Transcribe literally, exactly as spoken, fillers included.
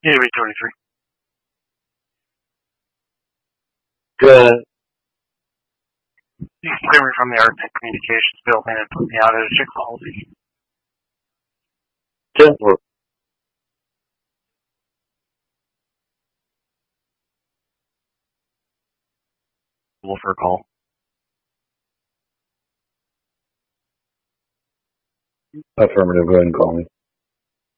Yeah, B twenty-three. Good. You can clear me from the Arctic Communications building and put me out at a Chick-fil-A. ten four. For a call. Affirmative. Go ahead and call me.